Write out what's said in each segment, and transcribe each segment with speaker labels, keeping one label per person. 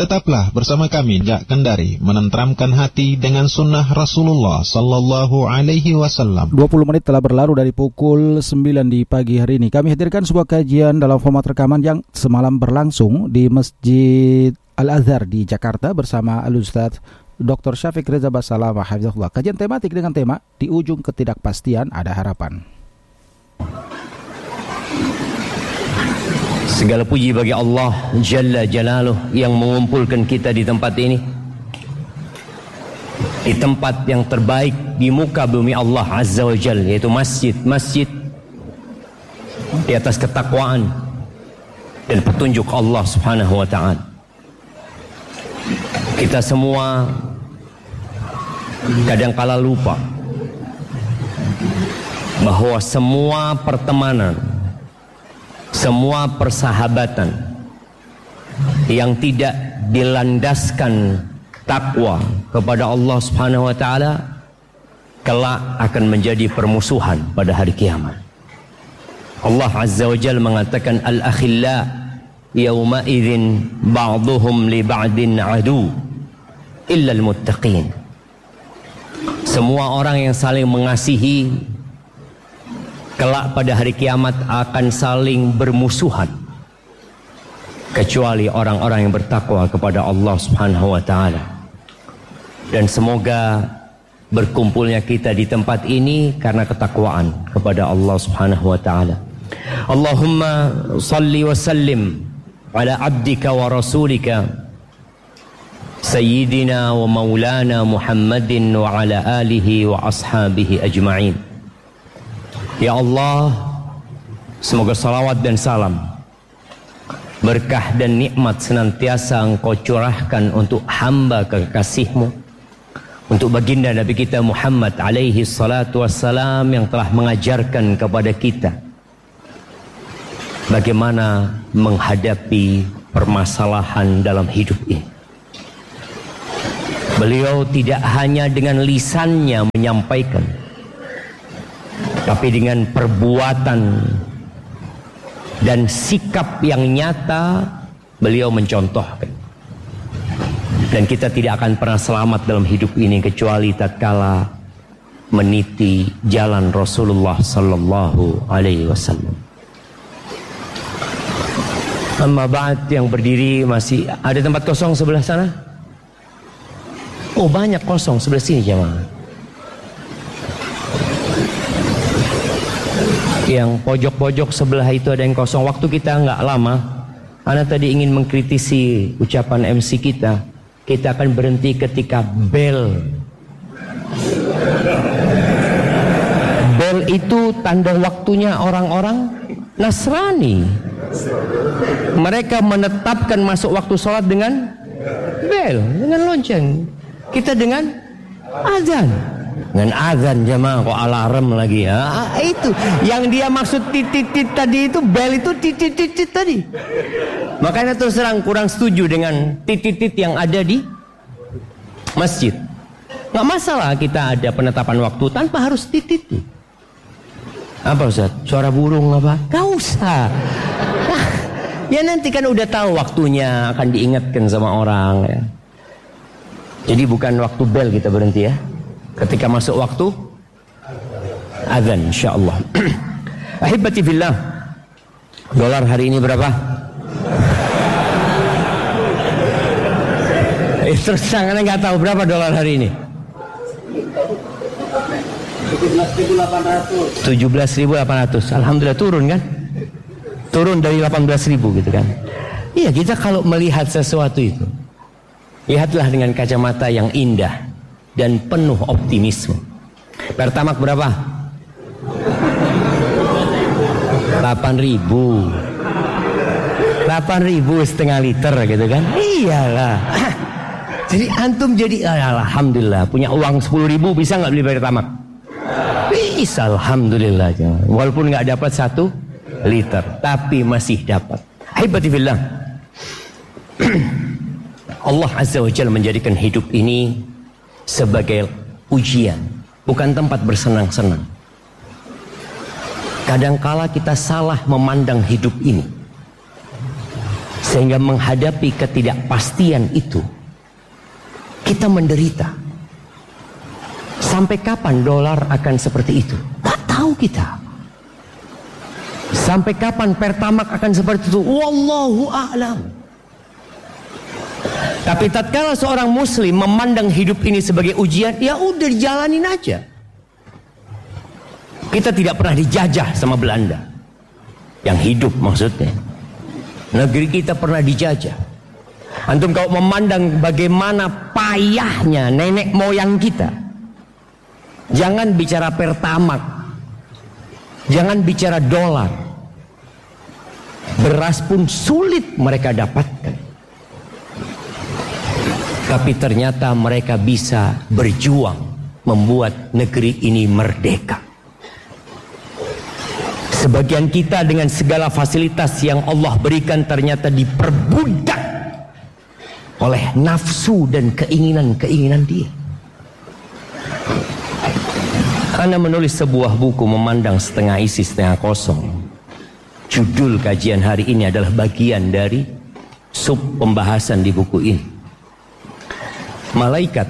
Speaker 1: Tetaplah bersama kami Jak Kendari, menenteramkan hati dengan sunnah Rasulullah Sallallahu Alaihi Wasallam.
Speaker 2: 20 menit telah berlalu dari pukul 9 di pagi hari ini. Kami hadirkan sebuah kajian dalam format rekaman yang semalam berlangsung di Masjid Al-Azhar di Jakarta bersama Al-Ustaz Dr. Syafiq Reza Basalamah Hafizahullah. Kajian tematik dengan tema Di Ujung Ketidakpastian Ada Harapan.
Speaker 3: Segala puji bagi Allah Jalla Jalaluh yang mengumpulkan kita di tempat ini, di tempat yang terbaik di muka bumi Allah Azza wa Jalla, yaitu masjid di atas ketakwaan dan petunjuk Allah Subhanahu wa ta'ala. Kita semua kadangkala lupa bahwa semua pertemanan, semua persahabatan yang tidak dilandaskan takwa kepada Allah Subhanahu wa ta'ala kelak akan menjadi permusuhan pada hari kiamat. Allah Azza wa Jalla mengatakan al-akhilla yawma idzin ba'duhum li ba'din adu illa al-muttaqin. Semua orang yang saling mengasihi kelak pada hari kiamat akan saling bermusuhan kecuali orang-orang yang bertakwa kepada Allah Subhanahu wa ta'ala. Dan semoga berkumpulnya kita di tempat ini karena ketakwaan kepada Allah Subhanahu wa ta'ala. Allahumma salli wa sallim ala abdika wa rasulika sayyidina wa maulana Muhammadin wa ala alihi wa ashabihi ajma'in. Ya Allah, semoga salawat dan salam, berkah dan nikmat senantiasa Engkau curahkan untuk hamba kekasih-Mu, untuk baginda Nabi kita Muhammad alaihi salatu wassalam yang telah mengajarkan kepada kita bagaimana menghadapi permasalahan dalam hidup ini. Beliau tidak hanya dengan lisannya menyampaikan, tapi dengan perbuatan dan sikap yang nyata beliau mencontohkan. Dan kita tidak akan pernah selamat dalam hidup ini kecuali tatkala meniti jalan Rasulullah sallallahu alaihi wasallam. Amma ba'd, yang berdiri masih ada tempat kosong sebelah sana? Oh, banyak kosong sebelah sini jemaah. Yang pojok-pojok sebelah itu ada yang kosong. Waktu kita nggak lama, Ana tadi ingin mengkritisi ucapan MC kita. Kita akan berhenti ketika bel. Bel itu tanda waktunya orang-orang Nasrani. Mereka menetapkan masuk waktu sholat dengan bel, dengan lonceng. Kita dengan azan. Dengan azan jemaah kok alarm lagi ya. Itu yang dia maksud titit tadi, itu bel itu titit tadi. Makanya terus terang kurang setuju dengan titit yang ada di masjid. Nggak masalah kita ada penetapan waktu tanpa harus titit. Apa Ustaz? Suara burung apa? Nggak usah. Nah, ya nanti kan udah tahu waktunya, akan diingatkan sama orang ya. Jadi bukan waktu bel kita berhenti ya. Ketika masuk waktu azan insyaallah. Ahibati fillah, dolar hari ini berapa? Terus sangat nggak tahu berapa dolar hari ini. 17.800. Alhamdulillah turun kan? Turun dari 18.000 gitu kan? Iya, kita kalau melihat sesuatu itu, lihatlah dengan kacamata yang indah dan penuh optimisme. Pertamax berapa? 8.000 setengah liter gitu kan? Iyalah. Jadi antum jadi alhamdulillah punya uang 10.000 bisa nggak beli Pertamax? Bisa, alhamdulillah. Walaupun nggak dapat 1 liter, tapi masih dapat. Haibati fillah. Allah Azza wa Jalla menjadikan hidup ini sebagai ujian, bukan tempat bersenang-senang. Kadangkala kita salah memandang hidup ini. Sehingga menghadapi ketidakpastian itu, kita menderita. Sampai kapan dolar akan seperti itu? Tak tahu kita. Sampai kapan Pertamax akan seperti itu? Wallahu a'lam. Tapi tatkala seorang muslim memandang hidup ini sebagai ujian, ya udah dijalanin aja. Kita tidak pernah dijajah sama Belanda. Yang hidup maksudnya. Negeri kita pernah dijajah. Antum kalau memandang bagaimana payahnya nenek moyang kita, jangan bicara Pertamax, jangan bicara dolar. Beras pun sulit mereka dapatkan. Tapi ternyata mereka bisa berjuang membuat negeri ini merdeka. Sebagian kita dengan segala fasilitas yang Allah berikan ternyata diperbudak oleh nafsu dan keinginan-keinginan dia. Ana menulis sebuah buku memandang setengah isi setengah kosong. Judul kajian hari ini adalah bagian dari sub pembahasan di buku ini. Malaikat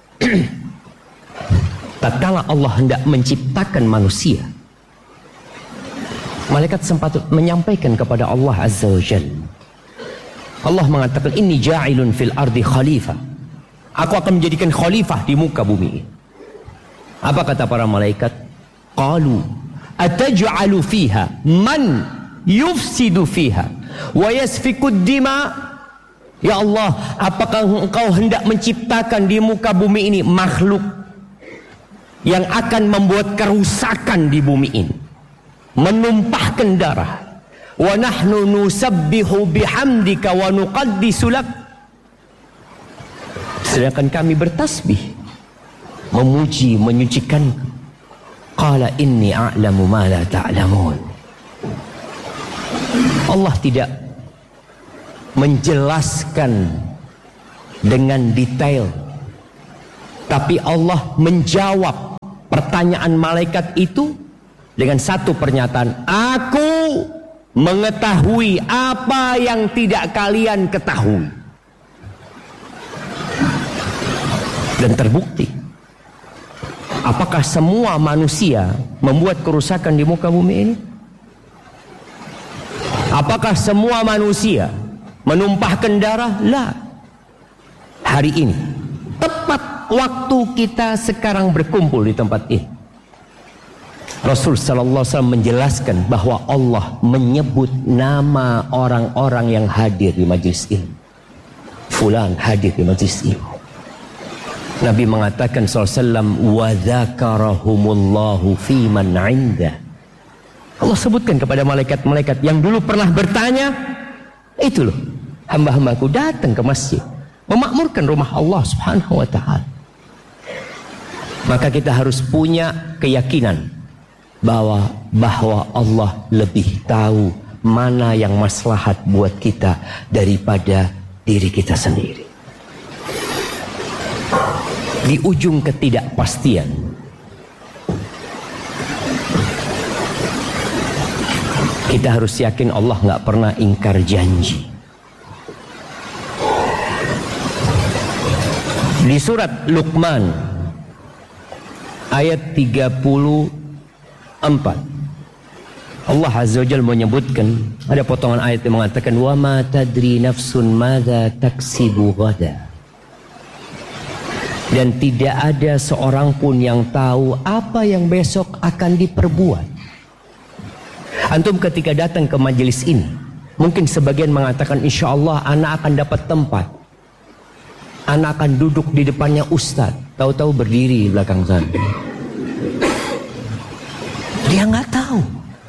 Speaker 3: tatkala Allah hendak menciptakan manusia, malaikat sempat menyampaikan kepada Allah Azza wa Jalla. Allah mengatakan, inni ja'ilun fil ardi khalifah. Aku akan menjadikan khalifah di muka bumi. Apa kata para malaikat? Qalu ataj'alu fiha man yufsidu fiha wa yasfikud dima. Ya Allah, apakah engkau hendak menciptakan di muka bumi ini makhluk yang akan membuat kerusakan di bumi ini, menumpahkan darah? Wa nahnu nusabbihu bihamdika wa nuqaddisu lak. Sedangkan kami bertasbih, memuji, menyucikan. Qala inni a'lamu ma la ta'lamun. Allah tidak menjelaskan dengan detail, tapi Allah menjawab pertanyaan malaikat itu dengan satu pernyataan, aku mengetahui apa yang tidak kalian ketahui. Dan terbukti, apakah semua manusia membuat kerusakan di muka bumi ini? Apakah semua manusia menumpahkan darah? La. Hari ini, tepat waktu kita sekarang berkumpul di tempat ini, Rasul sallallahu alaihi wasallam menjelaskan bahwa Allah menyebut nama orang-orang yang hadir di majlis ini. Fulan hadir di majlis ini. Nabi mengatakan sallallahu alaihi wasallam, wa dzakarahumullahu fi man 'indah. Allah sebutkan kepada malaikat-malaikat yang dulu pernah bertanya, itu loh, hamba-hambaku datang ke masjid memakmurkan rumah Allah Subhanahu wa ta'ala. Maka kita harus punya keyakinan bahwa Allah lebih tahu mana yang maslahat buat kita daripada diri kita sendiri. Di ujung ketidakpastian, kita harus yakin Allah nggak pernah ingkar janji. Di surat Luqman ayat 34, Allah Azza wa Jalla menyebutkan, ada potongan ayat yang mengatakan, wa ma tadri nafsun madza taksibu ghada. Dan tidak ada seorang pun yang tahu apa yang besok akan diperbuat. Antum ketika datang ke majelis ini, mungkin sebagian mengatakan, insya Allah anak akan dapat tempat, anak akan duduk di depannya ustaz. Tahu-tahu berdiri di belakang sana. Dia nggak tahu.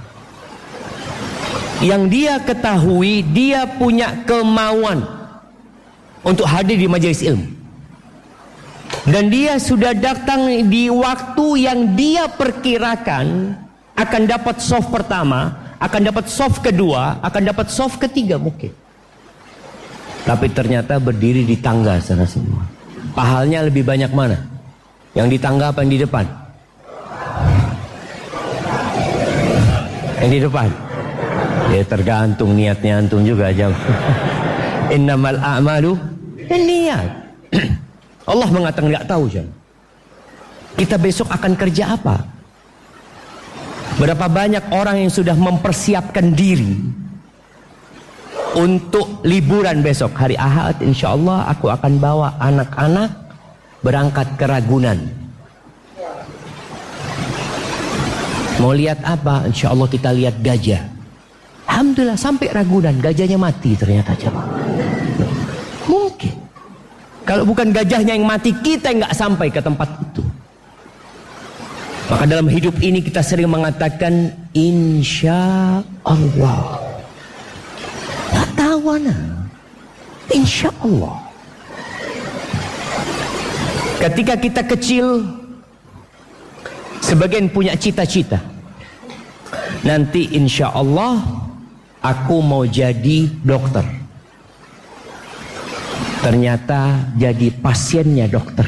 Speaker 3: Yang dia ketahui, dia punya kemauan untuk hadir di majelis ilmu. Dan dia sudah datang di waktu yang dia perkirakan akan dapat soft pertama, akan dapat soft kedua, akan dapat soft ketiga mungkin. Tapi ternyata berdiri di tangga sana semua. Pahalnya lebih banyak mana? Yang di tangga apa yang di depan? Yang di depan. Ya tergantung niatnya antum juga jam. Innamal a'malu niat. Allah mengatakan nggak tahu jam. Kita besok akan kerja apa? Berapa banyak orang yang sudah mempersiapkan diri untuk liburan besok hari Ahad, insya Allah aku akan bawa anak-anak berangkat ke Ragunan. Mau lihat apa? Insya Allah kita lihat gajah. Alhamdulillah sampai Ragunan gajahnya mati ternyata coba. Mungkin kalau bukan gajahnya yang mati, kita nggak sampai ke tempat itu. Maka dalam hidup ini kita sering mengatakan insya Allah. Nggak tahu mana. Insya Allah. Ketika kita kecil, sebagian punya cita-cita. Nanti insya Allah aku mau jadi dokter. Ternyata jadi pasiennya dokter.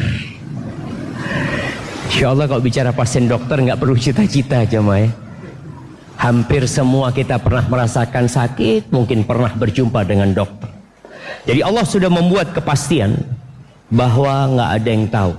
Speaker 3: Insya Allah kalau bicara pasien dokter nggak perlu cita-cita jemaah. Hampir semua kita pernah merasakan sakit, mungkin pernah berjumpa dengan dokter. Jadi Allah sudah membuat kepastian bahwa nggak ada yang tahu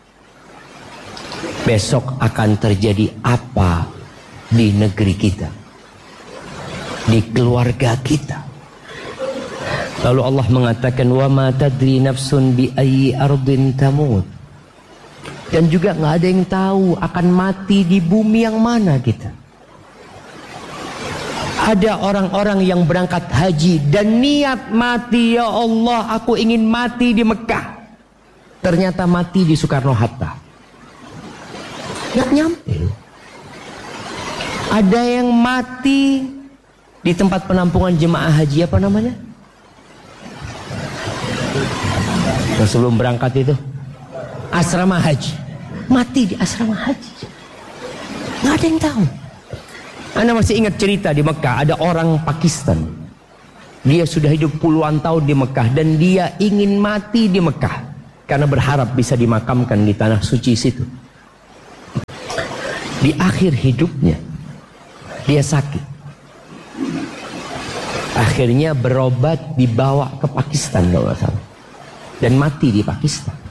Speaker 3: besok akan terjadi apa di negeri kita, di keluarga kita. Lalu Allah mengatakan wa ma tadri nafsun bi ayyi ardin tamut. Dan juga nggak ada yang tahu akan mati di bumi yang mana kita. Ada orang-orang yang berangkat haji dan niat mati, ya Allah aku ingin mati di Mekah. Ternyata mati di Soekarno-Hatta. Nggak nyampe. Ada yang mati di tempat penampungan jemaah haji, apa namanya? Sebelum berangkat itu asrama haji. Mati di asrama haji. Nggak ada yang tahu. Anda masih ingat cerita di Mekah, ada orang Pakistan. Dia sudah hidup puluhan tahun di Mekah dan dia ingin mati di Mekah karena berharap bisa dimakamkan di tanah suci situ. Di akhir hidupnya dia sakit. Akhirnya berobat dibawa ke Pakistan kalau nggak salah. Dan mati di Pakistan.